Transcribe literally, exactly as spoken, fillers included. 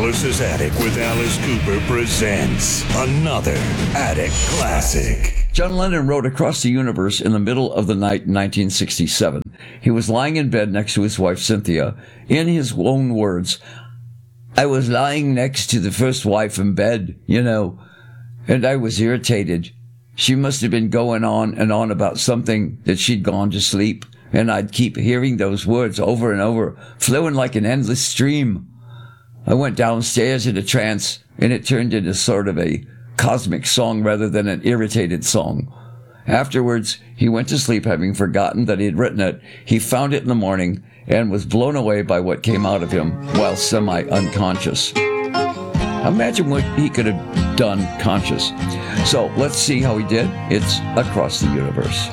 Alice's Attic with Alice Cooper presents another Attic Classic. John Lennon wrote Across the Universe in the middle of the night in nineteen sixty-seven. He was lying in bed next to his wife, Cynthia. In his own words, I was lying next to the first wife in bed, you know, and I was irritated. She must have been going on and on about something that she'd gone to sleep, and I'd keep hearing those words over and over, flowing like an endless stream. I went downstairs in a trance, and it turned into sort of a cosmic song rather than an irritated song. Afterwards, he went to sleep having forgotten that he had written it. He found it in the morning and was blown away by what came out of him while semi-unconscious. Imagine what he could have done conscious. So let's see how he did. It's Across the Universe.